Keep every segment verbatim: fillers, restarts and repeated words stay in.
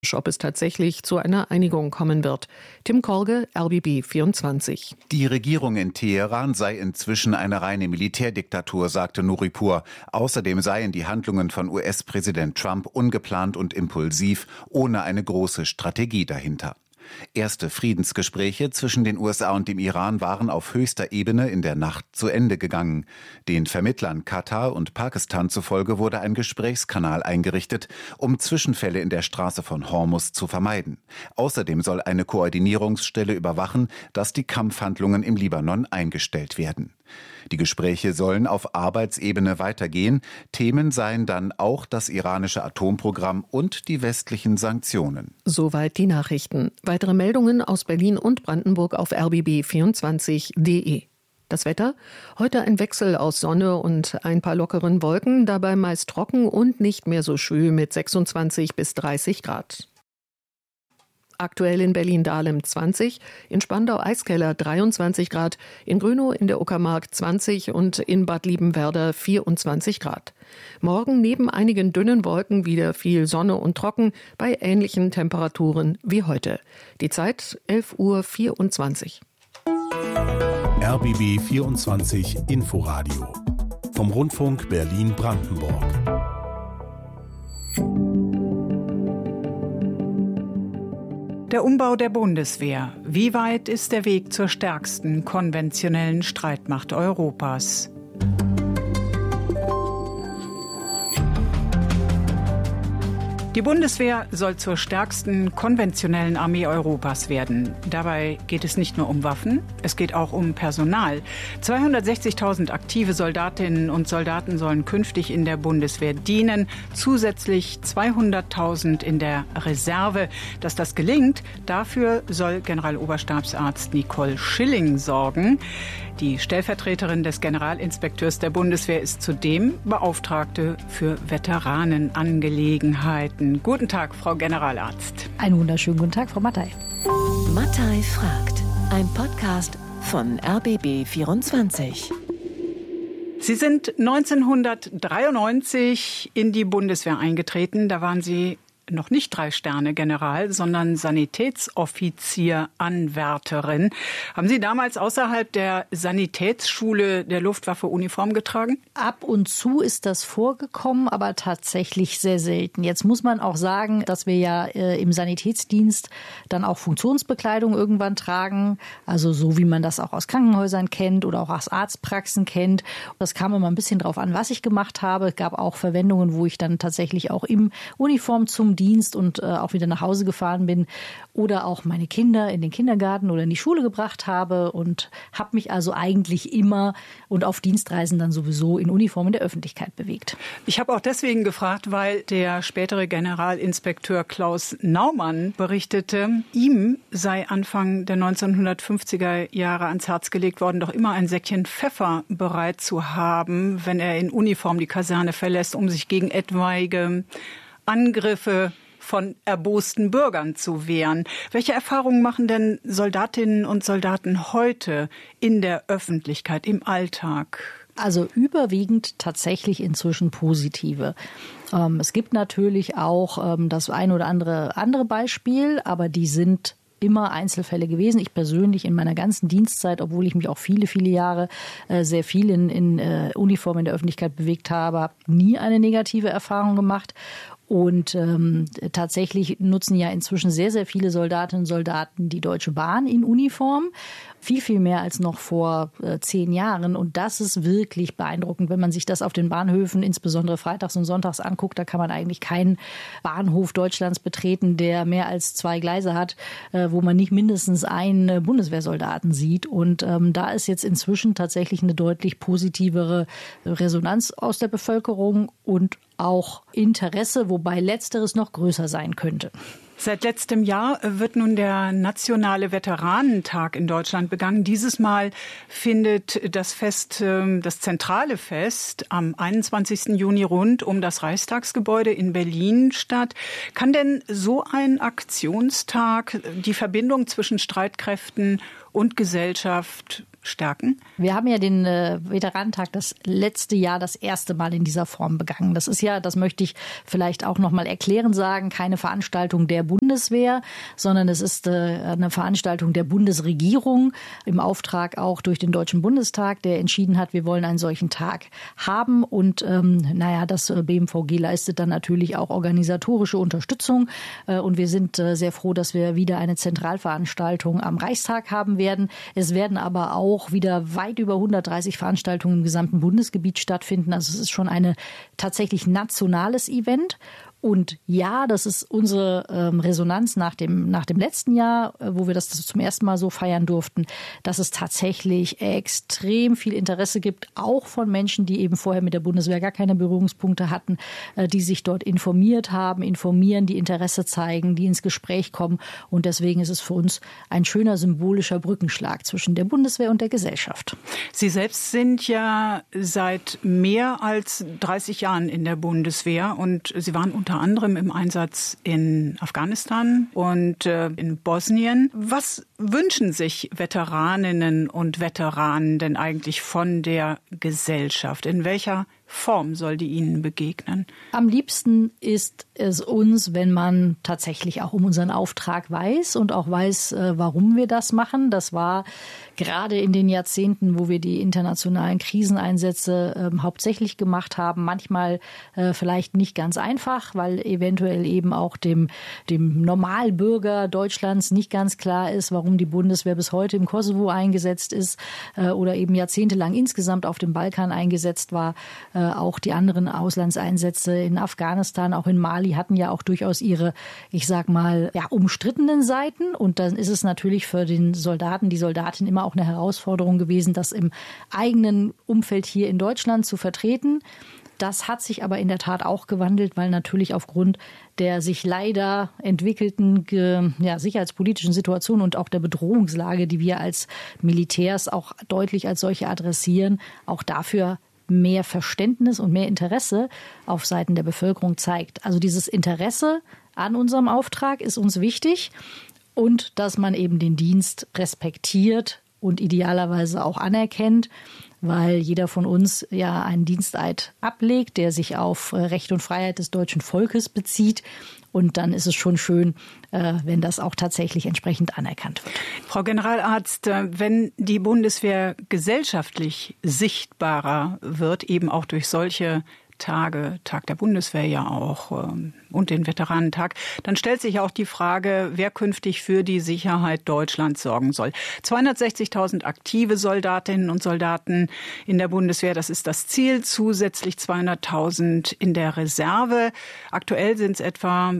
ob es tatsächlich zu einer Einigung kommen wird. Tim Kolge, R B B vierundzwanzig. Die Regierung in Teheran sei inzwischen eine reine Militärdiktatur, sagte Nuripur. Außerdem seien die Handlungen von U S-Präsident Trump ungeplant und impulsiv, ohne eine große Strategie dahinter. Erste Friedensgespräche zwischen den U S A und dem Iran waren auf höchster Ebene in der Nacht zu Ende gegangen. Den Vermittlern Katar und Pakistan zufolge wurde ein Gesprächskanal eingerichtet, um Zwischenfälle in der Straße von Hormuz zu vermeiden. Außerdem soll eine Koordinierungsstelle überwachen, dass die Kampfhandlungen im Libanon eingestellt werden. Die Gespräche sollen auf Arbeitsebene weitergehen. Themen seien dann auch das iranische Atomprogramm und die westlichen Sanktionen. Soweit die Nachrichten. Weitere Meldungen aus Berlin und Brandenburg auf r b b vierundzwanzig punkt d e. Das Wetter? Heute ein Wechsel aus Sonne und ein paar lockeren Wolken, dabei meist trocken und nicht mehr so schwül mit sechsundzwanzig bis dreißig Grad. Aktuell in Berlin-Dahlem zwanzig, in Spandau-Eiskeller dreiundzwanzig Grad, in Grünow in der Uckermark zwanzig und in Bad Liebenwerda vierundzwanzig Grad. Morgen neben einigen dünnen Wolken wieder viel Sonne und trocken bei ähnlichen Temperaturen wie heute. Die Zeit elf Uhr vierundzwanzig. R B B vierundzwanzig Inforadio vom Rundfunk Berlin-Brandenburg. Der Umbau der Bundeswehr. Wie weit ist der Weg zur stärksten konventionellen Streitmacht Europas? Die Bundeswehr soll zur stärksten konventionellen Armee Europas werden. Dabei geht es nicht nur um Waffen, es geht auch um Personal. zweihundertsechzigtausend aktive Soldatinnen und Soldaten sollen künftig in der Bundeswehr dienen, zusätzlich zweihunderttausend in der Reserve. Dass das gelingt, dafür soll Generaloberstabsarzt Nicole Schilling sorgen. Die Stellvertreterin des Generalinspekteurs der Bundeswehr ist zudem Beauftragte für Veteranenangelegenheiten. Guten Tag, Frau Generalarzt. Einen wunderschönen guten Tag, Frau Mattei. Mattei fragt, ein Podcast von R B B vierundzwanzig. Sie sind neunzehnhundertdreiundneunzig in die Bundeswehr eingetreten. Da waren Sie noch nicht Drei-Sterne-General, sondern Sanitätsoffizier-Anwärterin. Haben Sie damals außerhalb der Sanitätsschule der Luftwaffe Uniform getragen? Ab und zu ist das vorgekommen, aber tatsächlich sehr selten. Jetzt muss man auch sagen, dass wir ja äh, im Sanitätsdienst dann auch Funktionsbekleidung irgendwann tragen. Also so wie man das auch aus Krankenhäusern kennt oder auch aus Arztpraxen kennt. Das kam immer ein bisschen drauf an, was ich gemacht habe. Es gab auch Verwendungen, wo ich dann tatsächlich auch im Uniform zum Dienst und äh, auch wieder nach Hause gefahren bin oder auch meine Kinder in den Kindergarten oder in die Schule gebracht habe und habe mich also eigentlich immer und auf Dienstreisen dann sowieso in Uniform in der Öffentlichkeit bewegt. Ich habe auch deswegen gefragt, weil der spätere Generalinspekteur Klaus Naumann berichtete, ihm sei Anfang der neunzehnhundertfünfziger Jahre ans Herz gelegt worden, doch immer ein Säckchen Pfeffer bereit zu haben, wenn er in Uniform die Kaserne verlässt, um sich gegen etwaige Angriffe von erbosten Bürgern zu wehren. Welche Erfahrungen machen denn Soldatinnen und Soldaten heute in der Öffentlichkeit, im Alltag? Also überwiegend tatsächlich inzwischen positive. Ähm, es gibt natürlich auch ähm, das ein oder andere andere Beispiel, aber die sind immer Einzelfälle gewesen. Ich persönlich in meiner ganzen Dienstzeit, obwohl ich mich auch viele, viele Jahre äh, sehr viel in, in äh, Uniform in der Öffentlichkeit bewegt habe, habe nie eine negative Erfahrung gemacht. Und ähm, tatsächlich nutzen ja inzwischen sehr, sehr viele Soldatinnen und Soldaten die Deutsche Bahn in Uniform. Viel, viel mehr als noch vor äh, zehn Jahren. Und das ist wirklich beeindruckend, wenn man sich das auf den Bahnhöfen, insbesondere freitags und sonntags anguckt. Da kann man eigentlich keinen Bahnhof Deutschlands betreten, der mehr als zwei Gleise hat, äh, wo man nicht mindestens einen äh, Bundeswehrsoldaten sieht. Und ähm, da ist jetzt inzwischen tatsächlich eine deutlich positivere Resonanz aus der Bevölkerung und auch Interesse, wobei letzteres noch größer sein könnte. Seit letztem Jahr wird nun der nationale Veteranentag in Deutschland begangen. Dieses Mal findet das Fest, das zentrale Fest am einundzwanzigsten Juni rund um das Reichstagsgebäude in Berlin statt. Kann denn so ein Aktionstag die Verbindung zwischen Streitkräften und Gesellschaft stärken? Wir haben ja den äh, Veteranentag das letzte Jahr das erste Mal in dieser Form begangen. Das ist ja, das möchte ich vielleicht auch noch mal erklären sagen, keine Veranstaltung der Bundeswehr, sondern es ist äh, eine Veranstaltung der Bundesregierung im Auftrag auch durch den Deutschen Bundestag, der entschieden hat, wir wollen einen solchen Tag haben. Und ähm, naja, das B M V G leistet dann natürlich auch organisatorische Unterstützung. Äh, und wir sind äh, sehr froh, dass wir wieder eine Zentralveranstaltung am Reichstag haben werden. Es werden aber auch wieder weit über hundertdreißig Veranstaltungen im gesamten Bundesgebiet stattfinden. Also es ist schon ein tatsächlich nationales Event. Und ja, das ist unsere ähm, Resonanz nach dem, nach dem letzten Jahr, äh, wo wir das zum ersten Mal so feiern durften, dass es tatsächlich extrem viel Interesse gibt, auch von Menschen, die eben vorher mit der Bundeswehr gar keine Berührungspunkte hatten, äh, die sich dort informiert haben, informieren, die Interesse zeigen, die ins Gespräch kommen. Und deswegen ist es für uns ein schöner symbolischer Brückenschlag zwischen der Bundeswehr und der Gesellschaft. Sie selbst sind ja seit mehr als dreißig Jahren in der Bundeswehr und Sie waren unter unter anderem im Einsatz in Afghanistan und äh, in Bosnien. Was wünschen sich Veteraninnen und Veteranen denn eigentlich von der Gesellschaft? In welcher Form soll die ihnen begegnen? Am liebsten ist es uns, wenn man tatsächlich auch um unseren Auftrag weiß und auch weiß, warum wir das machen. Das war gerade in den Jahrzehnten, wo wir die internationalen Kriseneinsätze äh, hauptsächlich gemacht haben, manchmal äh, vielleicht nicht ganz einfach, weil eventuell eben auch dem, dem Normalbürger Deutschlands nicht ganz klar ist, warum die Bundeswehr bis heute im Kosovo eingesetzt ist äh, oder eben jahrzehntelang insgesamt auf dem Balkan eingesetzt war. Äh, auch die anderen Auslandseinsätze in Afghanistan, auch in Mali hatten ja auch durchaus ihre, ich sag mal, ja, umstrittenen Seiten. Und dann ist es natürlich für den Soldaten, die Soldatin immer auch eine Herausforderung gewesen, das im eigenen Umfeld hier in Deutschland zu vertreten. Das hat sich aber in der Tat auch gewandelt, weil natürlich aufgrund der sich leider entwickelten ja, sicherheitspolitischen Situation und auch der Bedrohungslage, die wir als Militärs auch deutlich als solche adressieren, auch dafür mehr Verständnis und mehr Interesse auf Seiten der Bevölkerung zeigt. Also dieses Interesse an unserem Auftrag ist uns wichtig und dass man eben den Dienst respektiert und idealerweise auch anerkennt, weil jeder von uns ja einen Diensteid ablegt, der sich auf Recht und Freiheit des deutschen Volkes bezieht. Und dann ist es schon schön, wenn das auch tatsächlich entsprechend anerkannt wird. Frau Generalarzt, wenn die Bundeswehr gesellschaftlich sichtbarer wird, eben auch durch solche Tage, Tag der Bundeswehr ja auch und den Veteranentag, dann stellt sich auch die Frage, wer künftig für die Sicherheit Deutschlands sorgen soll. zweihundertsechzigtausend aktive Soldatinnen und Soldaten in der Bundeswehr, das ist das Ziel, zusätzlich zweihunderttausend in der Reserve. Aktuell sind es etwa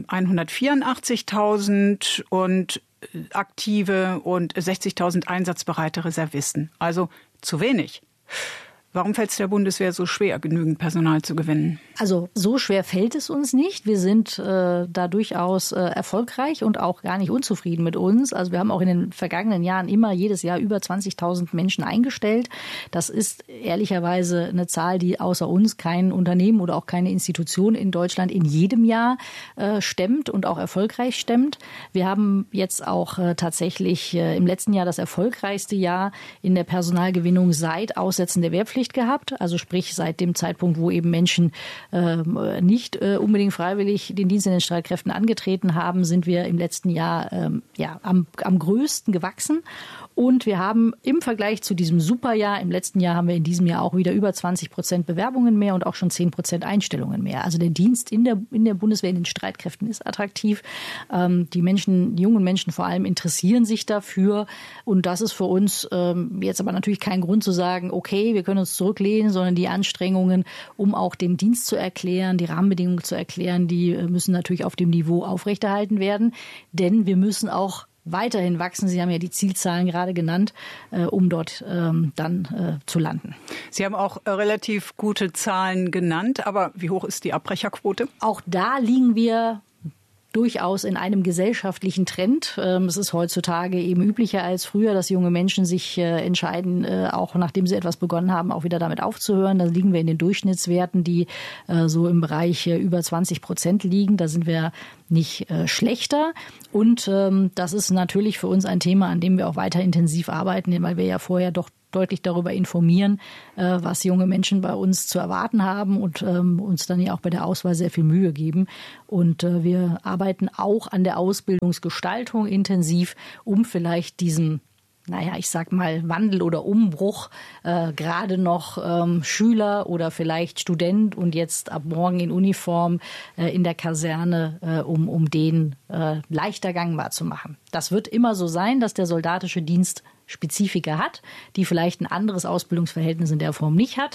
hundertvierundachtzigtausend und aktive und sechzigtausend einsatzbereite Reservisten. Also zu wenig. Warum fällt es der Bundeswehr so schwer, genügend Personal zu gewinnen? Also so schwer fällt es uns nicht. Wir sind äh, da durchaus äh, erfolgreich und auch gar nicht unzufrieden mit uns. Also wir haben auch in den vergangenen Jahren immer jedes Jahr über zwanzigtausend Menschen eingestellt. Das ist ehrlicherweise eine Zahl, die außer uns kein Unternehmen oder auch keine Institution in Deutschland in jedem Jahr äh, stemmt und auch erfolgreich stemmt. Wir haben jetzt auch äh, tatsächlich äh, im letzten Jahr das erfolgreichste Jahr in der Personalgewinnung seit Aussetzen der Wehrpflicht gehabt, also sprich seit dem Zeitpunkt, wo eben Menschen äh, nicht äh, unbedingt freiwillig den Dienst in den Streitkräften angetreten haben, sind wir im letzten Jahr äh, ja, am, am größten gewachsen. Und wir haben im Vergleich zu diesem Superjahr, im letzten Jahr haben wir in diesem Jahr auch wieder über zwanzig Prozent Bewerbungen mehr und auch schon zehn Prozent Einstellungen mehr. Also der Dienst in der, in der Bundeswehr, in den Streitkräften ist attraktiv. Ähm, die Menschen, die jungen Menschen vor allem interessieren sich dafür. Und das ist für uns ähm, jetzt aber natürlich kein Grund zu sagen, okay, wir können uns zurücklehnen, sondern die Anstrengungen, um auch den Dienst zu erklären, die Rahmenbedingungen zu erklären, die müssen natürlich auf dem Niveau aufrechterhalten werden. Denn wir müssen auch weiterhin wachsen. Sie haben ja die Zielzahlen gerade genannt, äh, um dort ähm, dann äh, zu landen. Sie haben auch äh, relativ gute Zahlen genannt, aber wie hoch ist die Abbrecherquote? Auch da liegen wir durchaus in einem gesellschaftlichen Trend. Es ist heutzutage eben üblicher als früher, dass junge Menschen sich entscheiden, auch nachdem sie etwas begonnen haben, auch wieder damit aufzuhören. Da liegen wir in den Durchschnittswerten, die so im Bereich über zwanzig Prozent liegen. Da sind wir nicht schlechter. Und das ist natürlich für uns ein Thema, an dem wir auch weiter intensiv arbeiten, weil wir ja vorher doch deutlich darüber informieren, äh, was junge Menschen bei uns zu erwarten haben und ähm, uns dann ja auch bei der Auswahl sehr viel Mühe geben. Und äh, wir arbeiten auch an der Ausbildungsgestaltung intensiv, um vielleicht diesen naja, ich sag mal Wandel oder Umbruch, äh, gerade noch ähm, Schüler oder vielleicht Student und jetzt ab morgen in Uniform äh, in der Kaserne, äh, um, um den äh, leichter gangbar zu machen. Das wird immer so sein, dass der soldatische Dienst Spezifika hat, die vielleicht ein anderes Ausbildungsverhältnis in der Form nicht hat.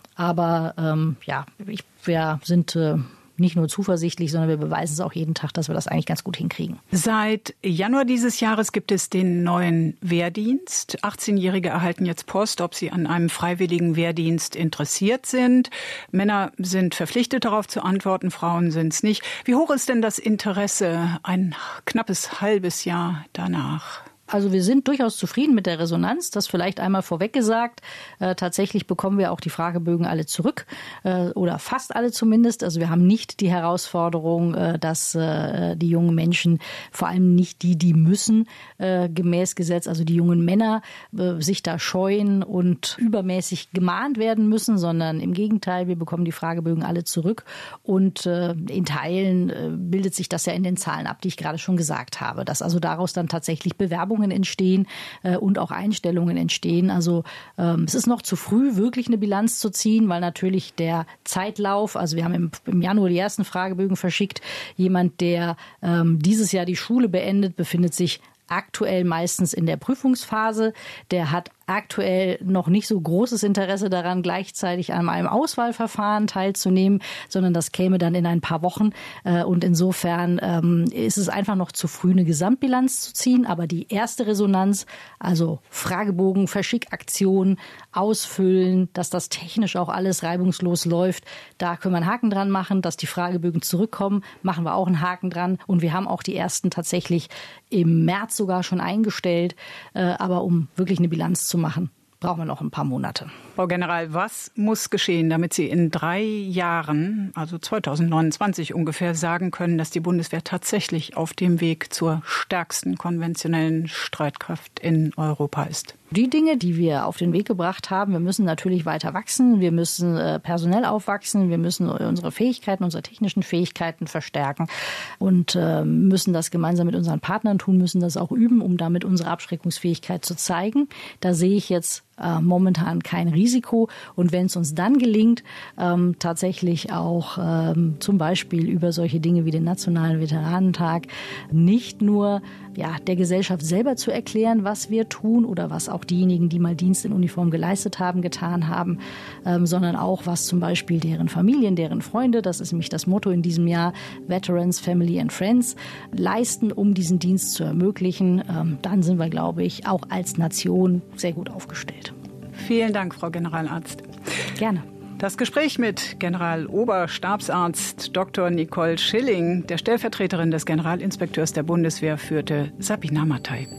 Aber ähm, ja, ich, wir sind äh, nicht nur zuversichtlich, sondern wir beweisen es auch jeden Tag, dass wir das eigentlich ganz gut hinkriegen. Seit Januar dieses Jahres gibt es den neuen Wehrdienst. achtzehnjährige erhalten jetzt Post, ob sie an einem freiwilligen Wehrdienst interessiert sind. Männer sind verpflichtet, darauf zu antworten, Frauen sind es nicht. Wie hoch ist denn das Interesse ein knappes halbes Jahr danach? Also wir sind durchaus zufrieden mit der Resonanz, das vielleicht einmal vorweg gesagt. Äh, tatsächlich bekommen wir auch die Fragebögen alle zurück äh, oder fast alle zumindest. Also wir haben nicht die Herausforderung, äh, dass äh, die jungen Menschen, vor allem nicht die, die müssen, äh, gemäß Gesetz, also die jungen Männer, äh, sich da scheuen und übermäßig gemahnt werden müssen, sondern im Gegenteil, wir bekommen die Fragebögen alle zurück und äh, in Teilen äh, bildet sich das ja in den Zahlen ab, die ich gerade schon gesagt habe, dass also daraus dann tatsächlich Bewerbungen entstehen äh, und auch Einstellungen entstehen. Also ähm, es ist noch zu früh, wirklich eine Bilanz zu ziehen, weil natürlich der Zeitlauf, also wir haben im, im Januar die ersten Fragebögen verschickt, jemand, der ähm, dieses Jahr die Schule beendet, befindet sich aktuell meistens in der Prüfungsphase. Der hat aktuell noch nicht so großes Interesse daran, gleichzeitig an einem Auswahlverfahren teilzunehmen, sondern das käme dann in ein paar Wochen. Und insofern ist es einfach noch zu früh, eine Gesamtbilanz zu ziehen. Aber die erste Resonanz, also Fragebogen, Verschickaktion, Ausfüllen, dass das technisch auch alles reibungslos läuft, da können wir einen Haken dran machen. Dass die Fragebögen zurückkommen, machen wir auch einen Haken dran. Und wir haben auch die ersten tatsächlich im März sogar schon eingestellt. Aber um wirklich eine Bilanz zu machen, brauchen wir noch ein paar Monate. Frau General, was muss geschehen, damit Sie in drei Jahren, also zweitausendneunundzwanzig ungefähr, sagen können, dass die Bundeswehr tatsächlich auf dem Weg zur stärksten konventionellen Streitkraft in Europa ist? Die Dinge, die wir auf den Weg gebracht haben, wir müssen natürlich weiter wachsen, wir müssen äh, personell aufwachsen, wir müssen unsere Fähigkeiten, unsere technischen Fähigkeiten verstärken und äh, müssen das gemeinsam mit unseren Partnern tun, müssen das auch üben, um damit unsere Abschreckungsfähigkeit zu zeigen. Da sehe ich jetzt äh, momentan kein Risiko. Und wenn es uns dann gelingt, ähm, tatsächlich auch ähm, zum Beispiel über solche Dinge wie den Nationalen Veteranentag nicht nur ja, der Gesellschaft selber zu erklären, was wir tun oder was auch diejenigen, die mal Dienst in Uniform geleistet haben, getan haben, ähm, sondern auch, was zum Beispiel deren Familien, deren Freunde, das ist nämlich das Motto in diesem Jahr, Veterans, Family and Friends, leisten, um diesen Dienst zu ermöglichen. Ähm, dann sind wir, glaube ich, auch als Nation sehr gut aufgestellt. Vielen Dank, Frau Generalarzt. Gerne. Das Gespräch mit Generaloberstabsarzt Doktor Nicole Schilling, der Stellvertreterin des Generalinspekteurs der Bundeswehr, führte Sabina Mattei.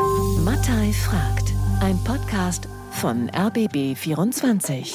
Mattei fragt, ein Podcast von R B B vierundzwanzig.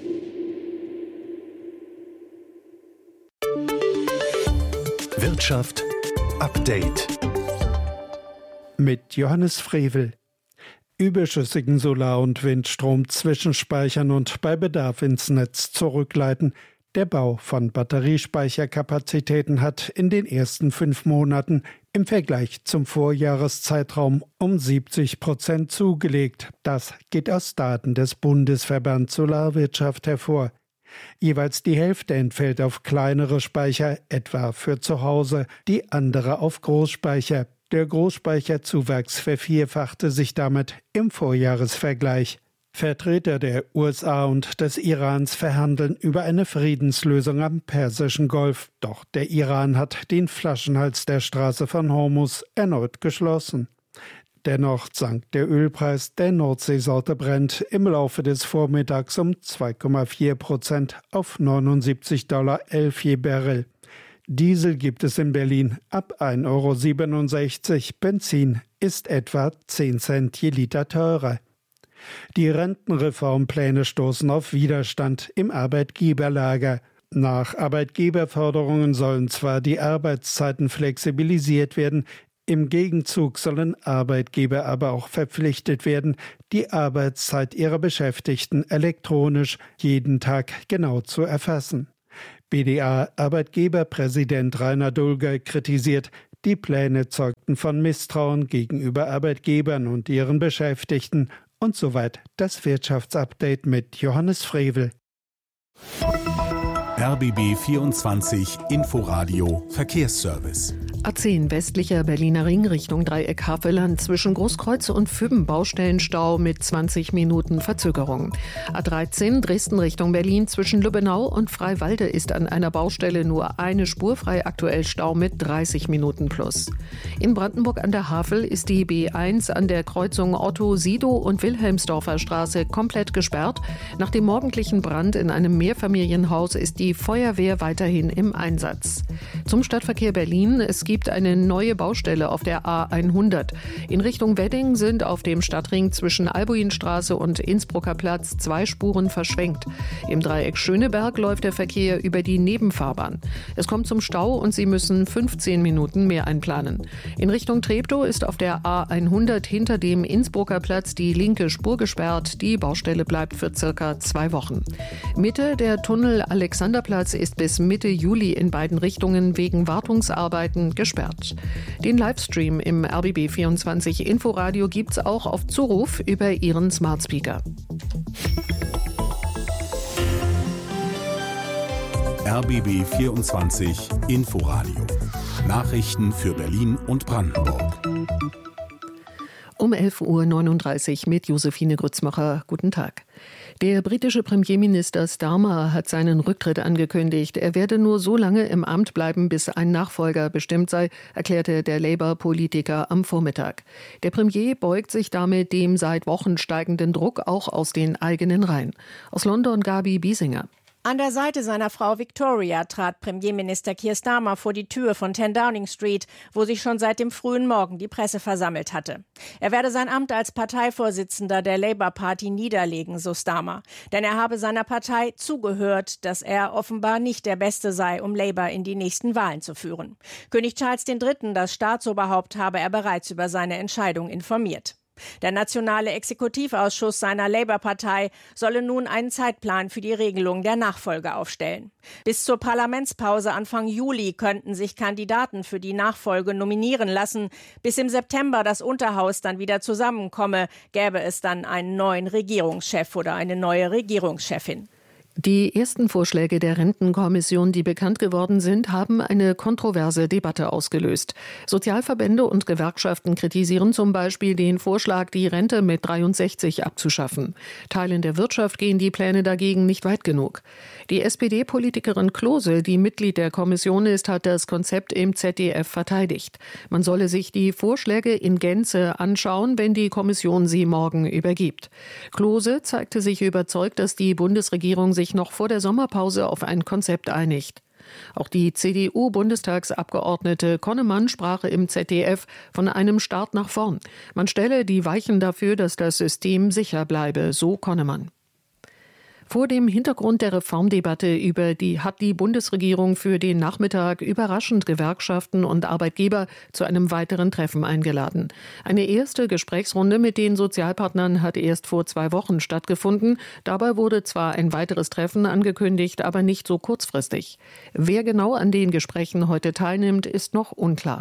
Wirtschaft Update mit Johannes Frevel. Überschüssigen Solar- und Windstrom zwischenspeichern und bei Bedarf ins Netz zurückleiten. Der Bau von Batteriespeicherkapazitäten hat in den ersten fünf Monaten im Vergleich zum Vorjahreszeitraum um siebzig Prozent zugelegt. Das geht aus Daten des Bundesverbands Solarwirtschaft hervor. Jeweils die Hälfte entfällt auf kleinere Speicher, etwa für zu Hause, die andere auf Großspeicher. Der Großspeicherzuwachs vervierfachte sich damit im Vorjahresvergleich. Vertreter der U S A und des Irans verhandeln über eine Friedenslösung am Persischen Golf. Doch der Iran hat den Flaschenhals der Straße von Hormuz erneut geschlossen. Dennoch sank der Ölpreis der Nordseesorte Brent im Laufe des Vormittags um zwei Komma vier Prozent auf neunundsiebzig Komma elf Dollar je Barrel. Diesel gibt es in Berlin ab ein Euro siebenundsechzig, Benzin ist etwa zehn Cent je Liter teurer. Die Rentenreformpläne stoßen auf Widerstand im Arbeitgeberlager. Nach Arbeitgeberforderungen sollen zwar die Arbeitszeiten flexibilisiert werden, Im Gegenzug sollen Arbeitgeber aber auch verpflichtet werden, die Arbeitszeit ihrer Beschäftigten elektronisch jeden Tag genau zu erfassen. B D A-Arbeitgeberpräsident Rainer Dulger kritisiert, die Pläne zeugten von Misstrauen gegenüber Arbeitgebern und ihren Beschäftigten. Und soweit das Wirtschaftsupdate mit Johannes Frevel. R B B vierundzwanzig Inforadio Verkehrsservice. A zehn westlicher Berliner Ring Richtung Dreieck Havelland zwischen Großkreuz und Fübben Baustellenstau mit zwanzig Minuten Verzögerung. A dreizehn Dresden Richtung Berlin zwischen Lübbenau und Freiwalde ist an einer Baustelle nur eine Spur frei, aktuell Stau mit dreißig Minuten plus. In Brandenburg an der Havel ist die B eins an der Kreuzung Otto-Sidow und Wilhelmsdorfer Straße komplett gesperrt. Nach dem morgendlichen Brand in einem Mehrfamilienhaus ist die Feuerwehr weiterhin im Einsatz. Zum Stadtverkehr Berlin: Es gibt eine neue Baustelle auf der A hundert. In Richtung Wedding sind auf dem Stadtring zwischen Albuinstraße und Innsbrucker Platz zwei Spuren verschwenkt. Im Dreieck Schöneberg läuft der Verkehr über die Nebenfahrbahn. Es kommt zum Stau und Sie müssen fünfzehn Minuten mehr einplanen. In Richtung Treptow ist auf der A hundert hinter dem Innsbrucker Platz die linke Spur gesperrt. Die Baustelle bleibt für circa zwei Wochen. Mitte der Tunnel Alexanderplatz ist bis Mitte Juli in beiden Richtungen wegen Wartungsarbeiten gesperrt. Den Livestream im R B B vierundzwanzig Inforadio gibt's auch auf Zuruf über Ihren Smart Speaker. R B B vierundzwanzig Inforadio. Nachrichten für Berlin und Brandenburg. Um elf Uhr neununddreißig mit Josephine Grützmacher. Guten Tag. Der britische Premierminister Starmer hat seinen Rücktritt angekündigt. Er werde nur so lange im Amt bleiben, bis ein Nachfolger bestimmt sei, erklärte der Labour-Politiker am Vormittag. Der Premier beugt sich damit dem seit Wochen steigenden Druck auch aus den eigenen Reihen. Aus London Gabi Biesinger. An der Seite seiner Frau Victoria trat Premierminister Keir Starmer vor die Tür von zehn Downing Street, wo sich schon seit dem frühen Morgen die Presse versammelt hatte. Er werde sein Amt als Parteivorsitzender der Labour Party niederlegen, so Starmer. Denn er habe seiner Partei zugehört, dass er offenbar nicht der Beste sei, um Labour in die nächsten Wahlen zu führen. König Charles der Dritte, das Staatsoberhaupt, habe er bereits über seine Entscheidung informiert. Der nationale Exekutivausschuss seiner Labour-Partei solle nun einen Zeitplan für die Regelung der Nachfolge aufstellen. Bis zur Parlamentspause Anfang Juli könnten sich Kandidaten für die Nachfolge nominieren lassen. Bis im September das Unterhaus dann wieder zusammenkomme, gäbe es dann einen neuen Regierungschef oder eine neue Regierungschefin. Die ersten Vorschläge der Rentenkommission, die bekannt geworden sind, haben eine kontroverse Debatte ausgelöst. Sozialverbände und Gewerkschaften kritisieren zum Beispiel den Vorschlag, die Rente mit dreiundsechzig abzuschaffen. Teilen der Wirtschaft gehen die Pläne dagegen nicht weit genug. Die S P D-Politikerin Klose, die Mitglied der Kommission ist, hat das Konzept im Z D F verteidigt. Man solle sich die Vorschläge in Gänze anschauen, wenn die Kommission sie morgen übergibt. Klose zeigte sich überzeugt, dass die Bundesregierung sich noch vor der Sommerpause auf ein Konzept einigt. Auch die C D U-Bundestagsabgeordnete Konnemann sprach im Z D F von einem Start nach vorn. Man stelle die Weichen dafür, dass das System sicher bleibe, so Konnemann. Vor dem Hintergrund der Reformdebatte über die hat die Bundesregierung für den Nachmittag überraschend Gewerkschaften und Arbeitgeber zu einem weiteren Treffen eingeladen. Eine erste Gesprächsrunde mit den Sozialpartnern hat erst vor zwei Wochen stattgefunden. Dabei wurde zwar ein weiteres Treffen angekündigt, aber nicht so kurzfristig. Wer genau an den Gesprächen heute teilnimmt, ist noch unklar.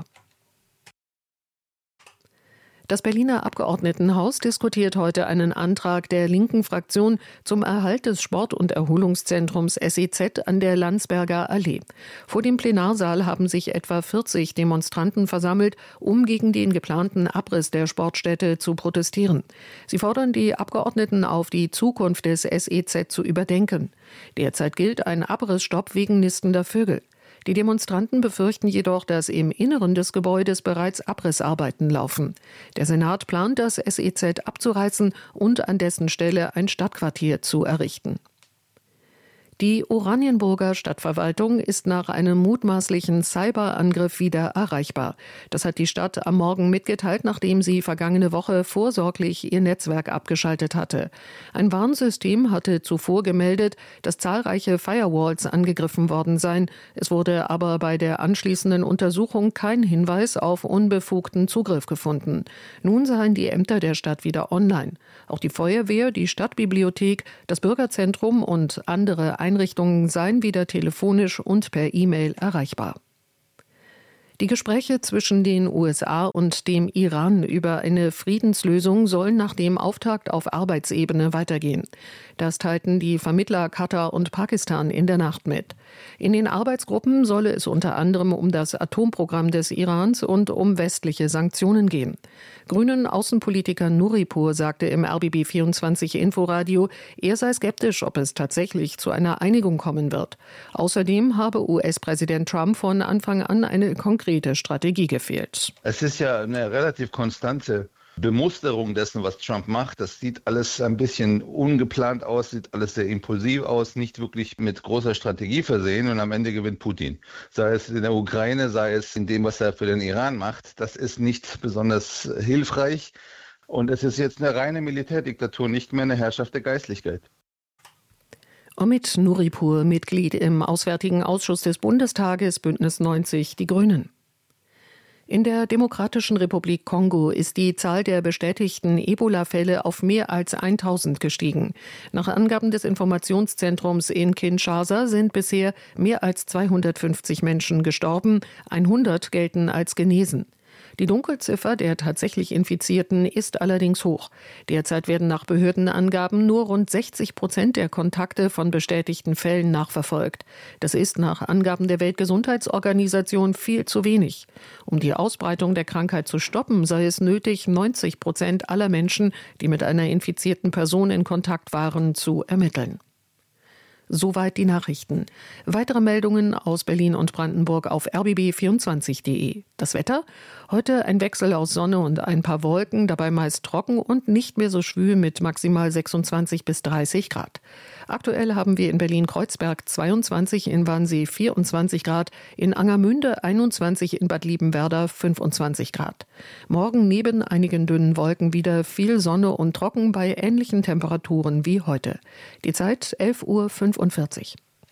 Das Berliner Abgeordnetenhaus diskutiert heute einen Antrag der linken Fraktion zum Erhalt des Sport- und Erholungszentrums S E Z an der Landsberger Allee. Vor dem Plenarsaal haben sich etwa vierzig Demonstranten versammelt, um gegen den geplanten Abriss der Sportstätte zu protestieren. Sie fordern die Abgeordneten auf, die Zukunft des S E Z zu überdenken. Derzeit gilt ein Abrissstopp wegen nistender Vögel. Die Demonstranten befürchten jedoch, dass im Inneren des Gebäudes bereits Abrissarbeiten laufen. Der Senat plant, das S E Z abzureißen und an dessen Stelle ein Stadtquartier zu errichten. Die Oranienburger Stadtverwaltung ist nach einem mutmaßlichen Cyberangriff wieder erreichbar. Das hat die Stadt am Morgen mitgeteilt, nachdem sie vergangene Woche vorsorglich ihr Netzwerk abgeschaltet hatte. Ein Warnsystem hatte zuvor gemeldet, dass zahlreiche Firewalls angegriffen worden seien. Es wurde aber bei der anschließenden Untersuchung kein Hinweis auf unbefugten Zugriff gefunden. Nun seien die Ämter der Stadt wieder online. Auch die Feuerwehr, die Stadtbibliothek, das Bürgerzentrum und andere Einrichtungen seien wieder telefonisch und per E-Mail erreichbar. Die Gespräche zwischen den U S A und dem Iran über eine Friedenslösung sollen nach dem Auftakt auf Arbeitsebene weitergehen. Das teilten die Vermittler Katar und Pakistan in der Nacht mit. In den Arbeitsgruppen solle es unter anderem um das Atomprogramm des Irans und um westliche Sanktionen gehen. Grünen Außenpolitiker Nuripur sagte im R B B vierundzwanzig Inforadio, er sei skeptisch, ob es tatsächlich zu einer Einigung kommen wird. Außerdem habe U S-Präsident Trump von Anfang an eine konkrete Strategie gefehlt. Es ist ja eine relativ konstante Bemusterung dessen, was Trump macht. Das sieht alles ein bisschen ungeplant aus, sieht alles sehr impulsiv aus, nicht wirklich mit großer Strategie versehen und am Ende gewinnt Putin. Sei es in der Ukraine, sei es in dem, was er für den Iran macht. Das ist nicht besonders hilfreich und es ist jetzt eine reine Militärdiktatur, nicht mehr eine Herrschaft der Geistlichkeit. Omid Nuripur, Mitglied im Auswärtigen Ausschuss des Bundestages, Bündnis neunzig, die Grünen. In der Demokratischen Republik Kongo ist die Zahl der bestätigten Ebola-Fälle auf mehr als tausend gestiegen. Nach Angaben des Informationszentrums in Kinshasa sind bisher mehr als zweihundertfünfzig Menschen gestorben, hundert gelten als genesen. Die Dunkelziffer der tatsächlich Infizierten ist allerdings hoch. Derzeit werden nach Behördenangaben nur rund sechzig Prozent der Kontakte von bestätigten Fällen nachverfolgt. Das ist nach Angaben der Weltgesundheitsorganisation viel zu wenig. Um die Ausbreitung der Krankheit zu stoppen, sei es nötig, neunzig Prozent aller Menschen, die mit einer infizierten Person in Kontakt waren, zu ermitteln. Soweit die Nachrichten. Weitere Meldungen aus Berlin und Brandenburg auf r b b vierundzwanzig punkt de. Das Wetter? Heute ein Wechsel aus Sonne und ein paar Wolken, dabei meist trocken und nicht mehr so schwül mit maximal sechsundzwanzig bis dreißig Grad. Aktuell haben wir in Berlin-Kreuzberg zweiundzwanzig, in Wannsee vierundzwanzig Grad, in Angermünde einundzwanzig, in Bad Liebenwerda fünfundzwanzig Grad. Morgen neben einigen dünnen Wolken wieder viel Sonne und trocken bei ähnlichen Temperaturen wie heute. Die Zeit elf Uhr fünfundvierzig.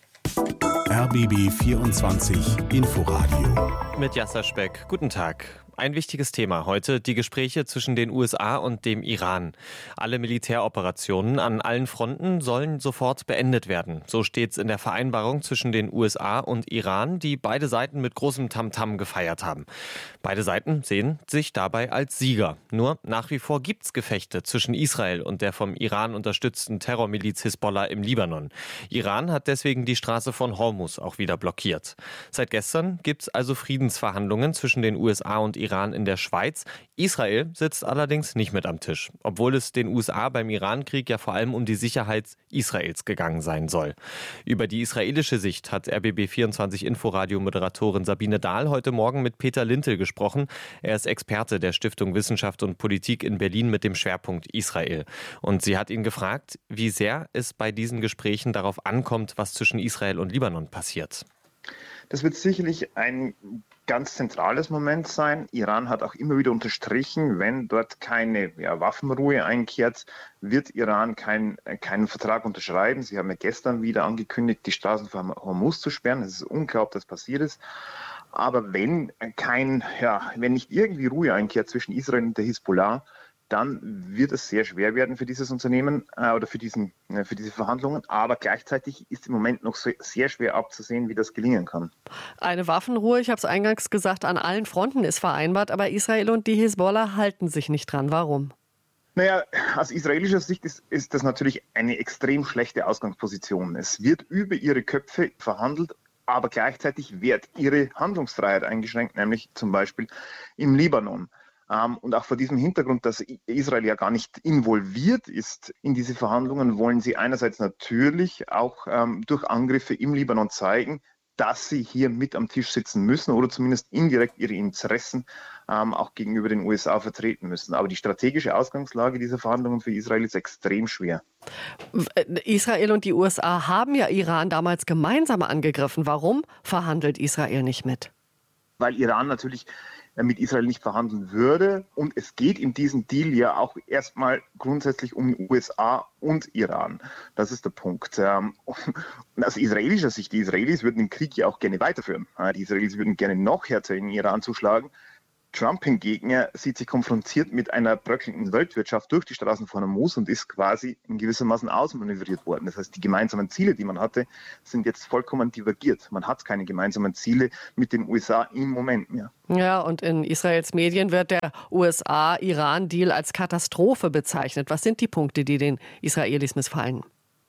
R B B vierundzwanzig Inforadio. Mit Jasser Speck. Guten Tag. Ein wichtiges Thema heute, die Gespräche zwischen den U S A und dem Iran. Alle Militäroperationen an allen Fronten sollen sofort beendet werden. So steht's in der Vereinbarung zwischen den U S A und Iran, die beide Seiten mit großem Tamtam gefeiert haben. Beide Seiten sehen sich dabei als Sieger. Nur nach wie vor gibt's Gefechte zwischen Israel und der vom Iran unterstützten Terrormiliz Hisbollah im Libanon. Iran hat deswegen die Straße von Hormuz auch wieder blockiert. Seit gestern gibt's also Friedensverhandlungen zwischen den U S A und Iran. Iran in der Schweiz. Israel sitzt allerdings nicht mit am Tisch, obwohl es den U S A beim Irankrieg ja vor allem um die Sicherheit Israels gegangen sein soll. Über die israelische Sicht hat R B B vierundzwanzig Inforadio-Moderatorin Sabine Dahl heute Morgen mit Peter Lintel gesprochen. Er ist Experte der Stiftung Wissenschaft und Politik in Berlin mit dem Schwerpunkt Israel. Und sie hat ihn gefragt, wie sehr es bei diesen Gesprächen darauf ankommt, was zwischen Israel und Libanon passiert. Das wird sicherlich ein ganz zentrales Moment sein. Iran hat auch immer wieder unterstrichen, wenn dort keine ja, Waffenruhe einkehrt, wird Iran kein, keinen Vertrag unterschreiben. Sie haben ja gestern wieder angekündigt, die Straßen von Hormuz zu sperren. Es ist unklar, ob das passiert ist. Aber wenn kein, ja, wenn nicht irgendwie Ruhe einkehrt zwischen Israel und der Hisbollah, dann wird es sehr schwer werden für dieses Unternehmen äh, oder für, diesen, äh, für diese Verhandlungen. Aber gleichzeitig ist im Moment noch so, sehr schwer abzusehen, wie das gelingen kann. Eine Waffenruhe, ich habe es eingangs gesagt, an allen Fronten ist vereinbart, aber Israel und die Hisbollah halten sich nicht dran. Warum? Naja, aus israelischer Sicht ist, ist das natürlich eine extrem schlechte Ausgangsposition. Es wird über ihre Köpfe verhandelt, aber gleichzeitig wird ihre Handlungsfreiheit eingeschränkt, nämlich zum Beispiel im Libanon. Um, und auch vor diesem Hintergrund, dass Israel ja gar nicht involviert ist in diese Verhandlungen, wollen sie einerseits natürlich auch ähm, durch Angriffe im Libanon zeigen, dass sie hier mit am Tisch sitzen müssen oder zumindest indirekt ihre Interessen ähm, auch gegenüber den U S A vertreten müssen. Aber die strategische Ausgangslage dieser Verhandlungen für Israel ist extrem schwer. Israel und die U S A haben ja Iran damals gemeinsam angegriffen. Warum verhandelt Israel nicht mit? Weil Iran natürlich mit Israel nicht verhandeln würde. Und es geht in diesem Deal ja auch erstmal grundsätzlich um U S A und Iran. Das ist der Punkt. Und aus israelischer Sicht, die Israelis würden den Krieg ja auch gerne weiterführen. Die Israelis würden gerne noch härter in Iran zuschlagen. Trump hingegen sieht sich konfrontiert mit einer bröckelnden Weltwirtschaft durch die Straßen von Hormuz und ist quasi in gewissermaßen ausmanövriert worden. Das heißt, die gemeinsamen Ziele, die man hatte, sind jetzt vollkommen divergiert. Man hat keine gemeinsamen Ziele mit den U S A im Moment mehr. Ja, und in Israels Medien wird der U S A-Iran-Deal als Katastrophe bezeichnet. Was sind die Punkte, die den Israelis missfallen?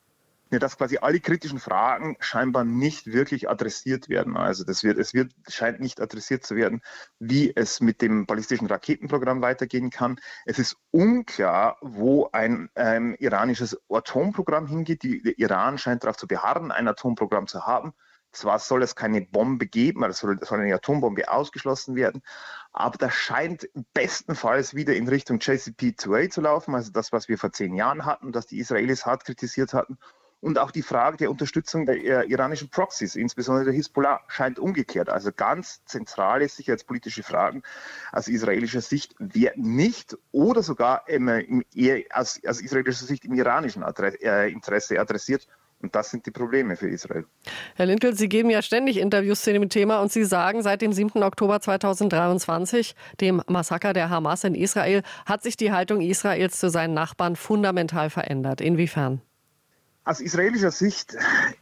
Ja, dass quasi alle kritischen Fragen scheinbar nicht wirklich adressiert werden. Also das wird, es wird, scheint nicht adressiert zu werden, wie es mit dem ballistischen Raketenprogramm weitergehen kann. Es ist unklar, wo ein ähm, iranisches Atomprogramm hingeht. Die, der Iran scheint darauf zu beharren, ein Atomprogramm zu haben. Zwar soll es keine Bombe geben, es soll, soll eine Atombombe ausgeschlossen werden, aber das scheint bestenfalls wieder in Richtung J C P zwei A zu laufen, also das, was wir vor zehn Jahren hatten, das die Israelis hart kritisiert hatten. Und auch die Frage der Unterstützung der iranischen Proxys, insbesondere der Hisbollah, scheint umgekehrt. Also ganz zentrale sicherheitspolitische Fragen aus israelischer Sicht werden nicht oder sogar im, eher aus, aus israelischer Sicht im iranischen Interesse adressiert. Und das sind die Probleme für Israel. Herr Lindl, Sie geben ja ständig Interviews zu dem Thema und Sie sagen, seit dem siebten Oktober zweitausenddreiundzwanzig, dem Massaker der Hamas in Israel, hat sich die Haltung Israels zu seinen Nachbarn fundamental verändert. Inwiefern? Aus israelischer Sicht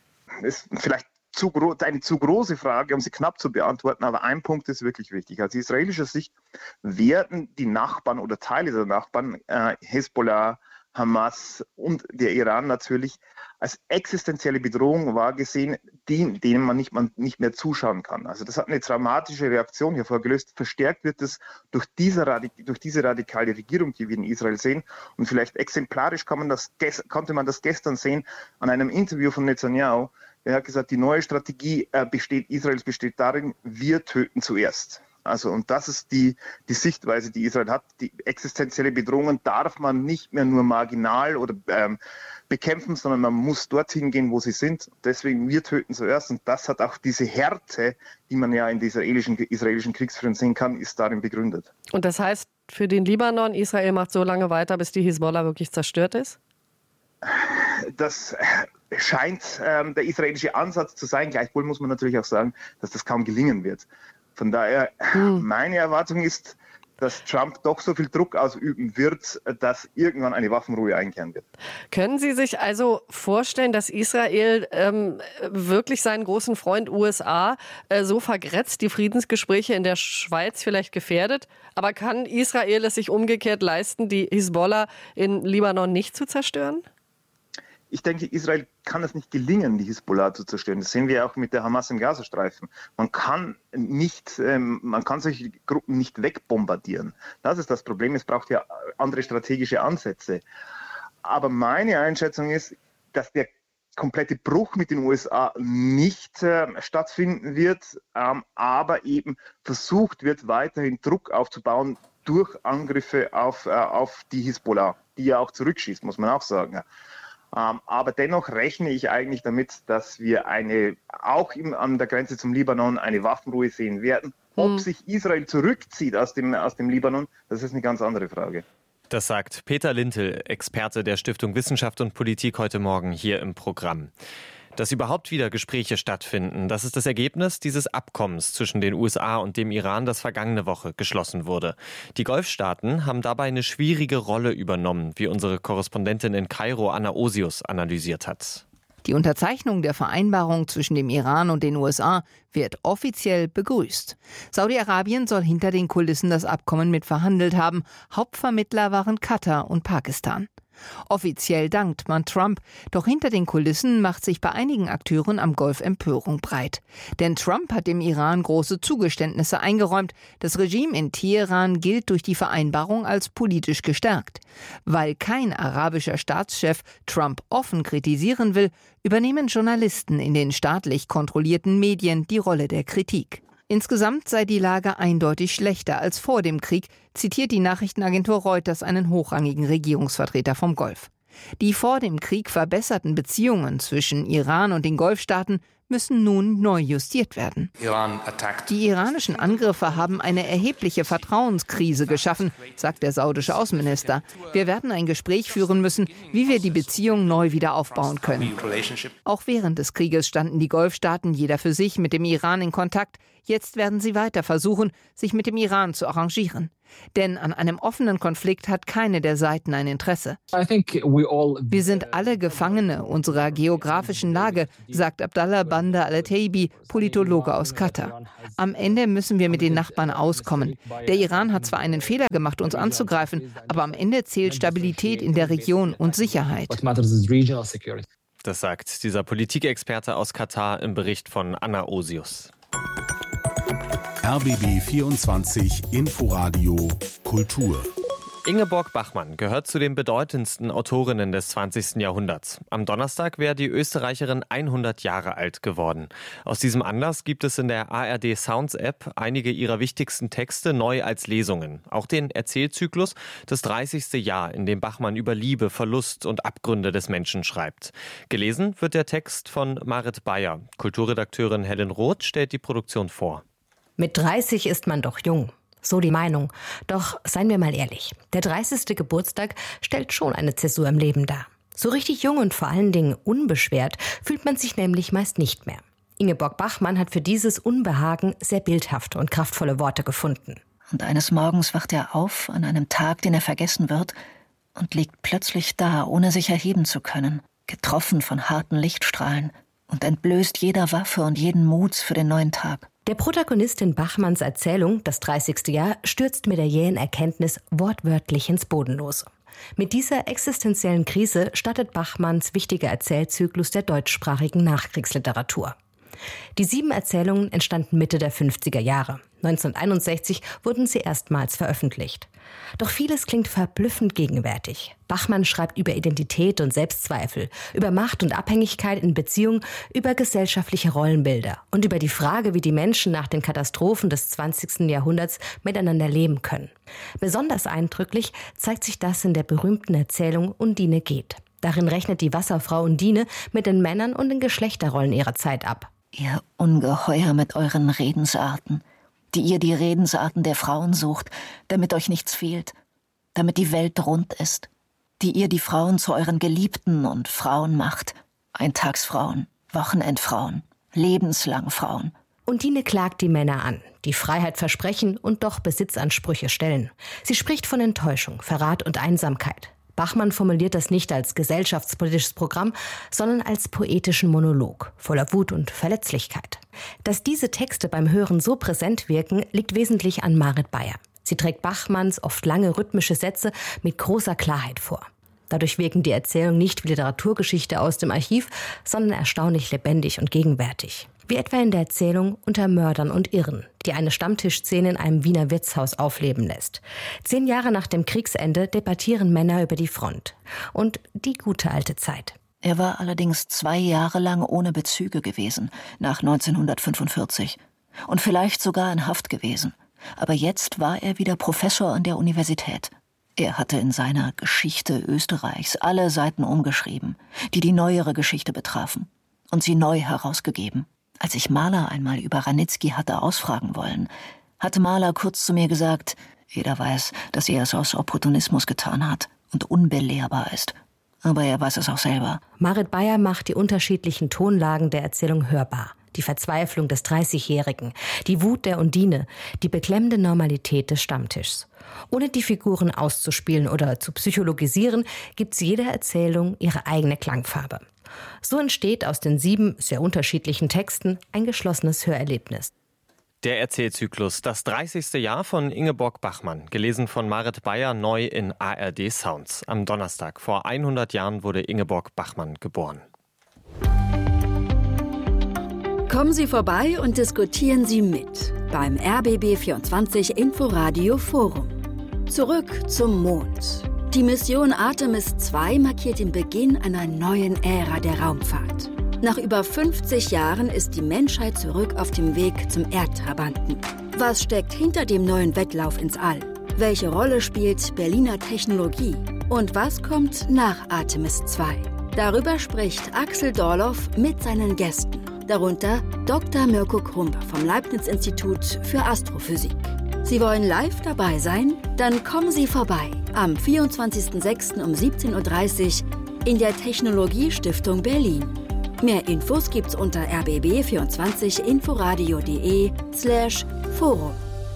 ist vielleicht zu gro- eine zu große Frage, um sie knapp zu beantworten, aber ein Punkt ist wirklich wichtig. Aus israelischer Sicht werden die Nachbarn oder Teile der Nachbarn, äh, Hezbollah, Hamas und der Iran natürlich, als existenzielle Bedrohung wahrgesehen, die, denen man nicht, man nicht mehr zuschauen kann. Also das hat eine traumatische Reaktion hervorgelöst. Verstärkt wird es durch diese, durch diese radikale Regierung, die wir in Israel sehen. Und vielleicht exemplarisch kann man das, konnte man das gestern sehen an einem Interview von Netanyahu. Er hat gesagt, die neue Strategie äh, besteht, Israels besteht darin, wir töten zuerst. Also, und das ist die, die Sichtweise, die Israel hat. Die existenzielle Bedrohungen darf man nicht mehr nur marginal oder ähm, bekämpfen, sondern man muss dorthin gehen, wo sie sind. Deswegen, wir töten zuerst. Und das hat auch diese Härte, die man ja in der israelischen, israelischen Kriegsführung sehen kann, ist darin begründet. Und das heißt für den Libanon, Israel macht so lange weiter, bis die Hisbollah wirklich zerstört ist? Das scheint ähm, der israelische Ansatz zu sein. Gleichwohl muss man natürlich auch sagen, dass das kaum gelingen wird. Von daher, meine Erwartung ist, dass Trump doch so viel Druck ausüben wird, dass irgendwann eine Waffenruhe einkehren wird. Können Sie sich also vorstellen, dass Israel ähm, wirklich seinen großen Freund U S A äh, so vergrätzt, die Friedensgespräche in der Schweiz vielleicht gefährdet? Aber kann Israel es sich umgekehrt leisten, die Hisbollah in Libanon nicht zu zerstören? Ich denke, Israel kann es nicht gelingen, die Hisbollah zu zerstören. Das sehen wir auch mit der Hamas im Gazastreifen. Man kann nicht, ähm, man kann solche Gruppen nicht wegbombardieren. Das ist das Problem. Es braucht ja andere strategische Ansätze. Aber meine Einschätzung ist, dass der komplette Bruch mit den U S A nicht äh, stattfinden wird, ähm, aber eben versucht wird, weiterhin Druck aufzubauen durch Angriffe auf, äh, auf die Hisbollah, die ja auch zurückschießt, muss man auch sagen. Ähm, aber dennoch rechne ich eigentlich damit, dass wir eine, auch im, an der Grenze zum Libanon eine Waffenruhe sehen werden. Ob hm. sich Israel zurückzieht aus dem, aus dem Libanon, das ist eine ganz andere Frage. Das sagt Peter Lindl, Experte der Stiftung Wissenschaft und Politik, heute Morgen hier im Programm. Dass überhaupt wieder Gespräche stattfinden, das ist das Ergebnis dieses Abkommens zwischen den U S A und dem Iran, das vergangene Woche geschlossen wurde. Die Golfstaaten haben dabei eine schwierige Rolle übernommen, wie unsere Korrespondentin in Kairo, Anna Osius, analysiert hat. Die Unterzeichnung der Vereinbarung zwischen dem Iran und den U S A wird offiziell begrüßt. Saudi-Arabien soll hinter den Kulissen das Abkommen mit verhandelt haben. Hauptvermittler waren Katar und Pakistan. Offiziell dankt man Trump, doch hinter den Kulissen macht sich bei einigen Akteuren am Golf Empörung breit. Denn Trump hat dem Iran große Zugeständnisse eingeräumt. Das Regime in Teheran gilt durch die Vereinbarung als politisch gestärkt. Weil kein arabischer Staatschef Trump offen kritisieren will, übernehmen Journalisten in den staatlich kontrollierten Medien die Rolle der Kritik. Insgesamt sei die Lage eindeutig schlechter als vor dem Krieg, zitiert die Nachrichtenagentur Reuters einen hochrangigen Regierungsvertreter vom Golf. Die vor dem Krieg verbesserten Beziehungen zwischen Iran und den Golfstaaten müssen nun neu justiert werden. Die iranischen Angriffe haben eine erhebliche Vertrauenskrise geschaffen, sagt der saudische Außenminister. Wir werden ein Gespräch führen müssen, wie wir die Beziehung neu wieder aufbauen können. Auch während des Krieges standen die Golfstaaten jeder für sich mit dem Iran in Kontakt. Jetzt werden sie weiter versuchen, sich mit dem Iran zu arrangieren. Denn an einem offenen Konflikt hat keine der Seiten ein Interesse. Wir sind alle Gefangene unserer geografischen Lage, sagt Abdallah Bandar al-Taibi, Politologe aus Katar. Am Ende müssen wir mit den Nachbarn auskommen. Der Iran hat zwar einen Fehler gemacht, uns anzugreifen, aber am Ende zählt Stabilität in der Region und Sicherheit. Das sagt dieser Politikexperte aus Katar im Bericht von Anna Osius. R B B vierundzwanzig Inforadio Kultur. Ingeborg Bachmann gehört zu den bedeutendsten Autorinnen des zwanzigsten Jahrhunderts. Am Donnerstag wäre die Österreicherin hundert Jahre alt geworden. Aus diesem Anlass gibt es in der A R D Sounds App einige ihrer wichtigsten Texte neu als Lesungen. Auch den Erzählzyklus Das dreißigste Jahr, in dem Bachmann über Liebe, Verlust und Abgründe des Menschen schreibt. Gelesen wird der Text von Marit Beyer. Kulturredakteurin Helen Roth stellt die Produktion vor. Mit dreißig ist man doch jung. So die Meinung. Doch seien wir mal ehrlich, der dreißigste Geburtstag stellt schon eine Zäsur im Leben dar. So richtig jung und vor allen Dingen unbeschwert fühlt man sich nämlich meist nicht mehr. Ingeborg Bachmann hat für dieses Unbehagen sehr bildhafte und kraftvolle Worte gefunden. Und eines Morgens wacht er auf, an einem Tag, den er vergessen wird, und liegt plötzlich da, ohne sich erheben zu können, getroffen von harten Lichtstrahlen und entblößt jeder Waffe und jeden Mut für den neuen Tag. Der Protagonistin Bachmanns Erzählung, das dreißigste Jahr, stürzt mit der jähen Erkenntnis wortwörtlich ins Bodenlose. Mit dieser existenziellen Krise startet Bachmanns wichtiger Erzählzyklus der deutschsprachigen Nachkriegsliteratur. Die sieben Erzählungen entstanden Mitte der fünfziger Jahre. neunzehnhunderteinundsechzig wurden sie erstmals veröffentlicht. Doch vieles klingt verblüffend gegenwärtig. Bachmann schreibt über Identität und Selbstzweifel, über Macht und Abhängigkeit in Beziehungen, über gesellschaftliche Rollenbilder und über die Frage, wie die Menschen nach den Katastrophen des zwanzigsten Jahrhunderts miteinander leben können. Besonders eindrücklich zeigt sich das in der berühmten Erzählung Undine geht. Darin rechnet die Wasserfrau Undine mit den Männern und den Geschlechterrollen ihrer Zeit ab. Ihr Ungeheuer mit euren Redensarten, die ihr die Redensarten der Frauen sucht, damit euch nichts fehlt, damit die Welt rund ist, die ihr die Frauen zu euren Geliebten und Frauen macht, Eintagsfrauen, Wochenendfrauen, lebenslang Frauen. Undine klagt die Männer an, die Freiheit versprechen und doch Besitzansprüche stellen. Sie spricht von Enttäuschung, Verrat und Einsamkeit. Bachmann formuliert das nicht als gesellschaftspolitisches Programm, sondern als poetischen Monolog, voller Wut und Verletzlichkeit. Dass diese Texte beim Hören so präsent wirken, liegt wesentlich an Marit Beyer. Sie trägt Bachmanns oft lange rhythmische Sätze mit großer Klarheit vor. Dadurch wirken die Erzählungen nicht wie Literaturgeschichte aus dem Archiv, sondern erstaunlich lebendig und gegenwärtig. Wie etwa in der Erzählung Unter Mördern und Irren, die eine Stammtischszene in einem Wiener Wirtshaus aufleben lässt. Zehn Jahre nach dem Kriegsende debattieren Männer über die Front und die gute alte Zeit. Er war allerdings zwei Jahre lang ohne Bezüge gewesen, nach neunzehnhundertfünfundvierzig. Und vielleicht sogar in Haft gewesen. Aber jetzt war er wieder Professor an der Universität. Er hatte in seiner Geschichte Österreichs alle Seiten umgeschrieben, die die neuere Geschichte betrafen, und sie neu herausgegeben. Als ich Mahler einmal über Ranitzky hatte ausfragen wollen, hatte Mahler kurz zu mir gesagt, jeder weiß, dass er es aus Opportunismus getan hat und unbelehrbar ist. Aber er weiß es auch selber. Marit Beyer macht die unterschiedlichen Tonlagen der Erzählung hörbar. Die Verzweiflung des dreißigjährigen, die Wut der Undine, die beklemmende Normalität des Stammtischs. Ohne die Figuren auszuspielen oder zu psychologisieren, gibt jeder Erzählung ihre eigene Klangfarbe. So entsteht aus den sieben sehr unterschiedlichen Texten ein geschlossenes Hörerlebnis. Der Erzählzyklus Das dreißigste Jahr von Ingeborg Bachmann, gelesen von Marit Beyer, neu in A R D Sounds. Am Donnerstag vor hundert Jahren wurde Ingeborg Bachmann geboren. Kommen Sie vorbei und diskutieren Sie mit beim R B B vierundzwanzig Inforadio Forum. Zurück zum Mond. Die Mission Artemis zwei markiert den Beginn einer neuen Ära der Raumfahrt. Nach über fünfzig Jahren ist die Menschheit zurück auf dem Weg zum Erdtrabanten. Was steckt hinter dem neuen Wettlauf ins All? Welche Rolle spielt Berliner Technologie? Und was kommt nach Artemis zwei? Darüber spricht Axel Dorloff mit seinen Gästen. Darunter Doktor Mirko Krumpe vom Leibniz-Institut für Astrophysik. Sie wollen live dabei sein? Dann kommen Sie vorbei am vierundzwanzigsten sechsten um siebzehn Uhr dreißig in der Technologiestiftung Berlin. Mehr Infos gibt's unter r b b vierundzwanzig inforadio punkt de slash forum.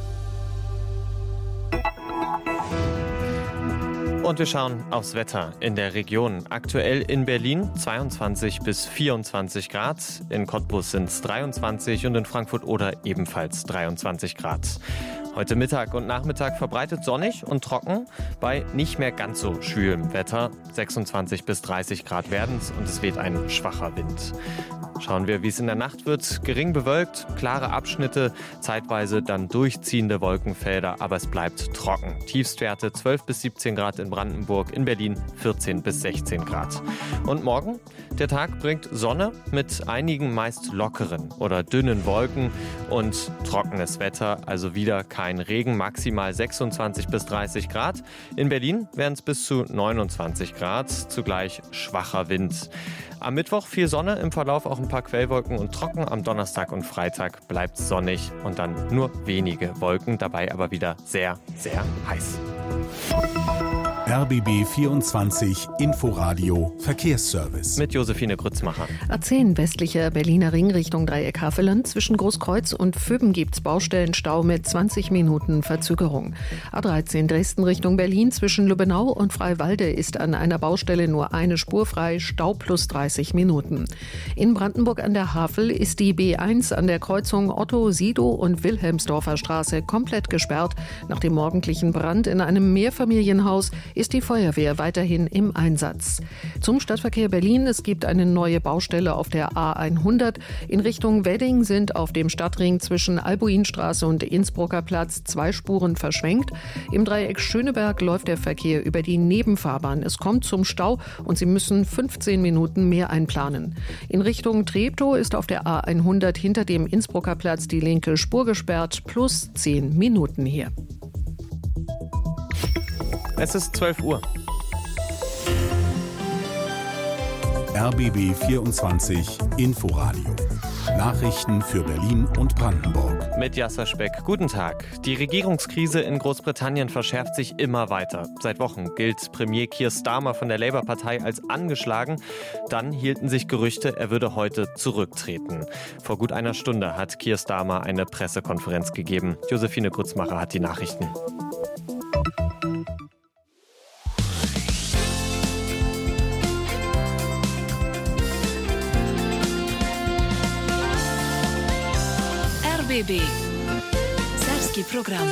Und wir schauen aufs Wetter in der Region. Aktuell in Berlin zweiundzwanzig bis vierundzwanzig Grad, in Cottbus sind es dreiundzwanzig und in Frankfurt-Oder ebenfalls dreiundzwanzig Grad. Heute Mittag und Nachmittag verbreitet sonnig und trocken, bei nicht mehr ganz so schwülem Wetter. sechsundzwanzig bis dreißig Grad werden es und es weht ein schwacher Wind. Schauen wir, wie es in der Nacht wird. Gering bewölkt, klare Abschnitte, zeitweise dann durchziehende Wolkenfelder, aber es bleibt trocken. Tiefstwerte zwölf bis siebzehn Grad in Brandenburg, in Berlin vierzehn bis sechzehn Grad. Und morgen? Der Tag bringt Sonne mit einigen meist lockeren oder dünnen Wolken und trockenes Wetter, also wieder kein Regen, maximal sechsundzwanzig bis dreißig Grad. In Berlin wären es bis zu neunundzwanzig Grad, zugleich schwacher Wind. Am Mittwoch viel Sonne, im Verlauf auch ein paar Quellwolken und trocken. Am Donnerstag und Freitag bleibt es sonnig und dann nur wenige Wolken, dabei aber wieder sehr, sehr heiß. R B B vierundzwanzig Inforadio Verkehrsservice. Mit Josephine Grützmacher. A zehn westlicher Berliner Ring Richtung Dreieck Havelland. Zwischen Großkreuz und Föben gibt's Baustellenstau mit zwanzig Minuten Verzögerung. A dreizehn Dresden Richtung Berlin. Zwischen Lübbenau und Freiwalde ist an einer Baustelle nur eine Spur frei. Stau plus dreißig Minuten. In Brandenburg an der Havel ist die B eins an der Kreuzung Otto, Sido und Wilhelmsdorfer Straße komplett gesperrt. Nach dem morgendlichen Brand in einem Mehrfamilienhaus ist die Feuerwehr weiterhin im Einsatz. Zum Stadtverkehr Berlin: Es gibt eine neue Baustelle auf der A hundert. In Richtung Wedding sind auf dem Stadtring zwischen Albuinstraße und Innsbrucker Platz zwei Spuren verschwenkt. Im Dreieck Schöneberg läuft der Verkehr über die Nebenfahrbahn. Es kommt zum Stau und Sie müssen fünfzehn Minuten mehr einplanen. In Richtung Treptow ist auf der A hundert hinter dem Innsbrucker Platz die linke Spur gesperrt, plus zehn Minuten hier. Es ist zwölf Uhr. R B B vierundzwanzig Inforadio. Nachrichten für Berlin und Brandenburg. Mit Jasser Speck. Guten Tag. Die Regierungskrise in Großbritannien verschärft sich immer weiter. Seit Wochen gilt Premier Keir Starmer von der Labour-Partei als angeschlagen. Dann hielten sich Gerüchte, er würde heute zurücktreten. Vor gut einer Stunde hat Keir Starmer eine Pressekonferenz gegeben. Josephine Grützmacher hat die Nachrichten. R B B Serbski program.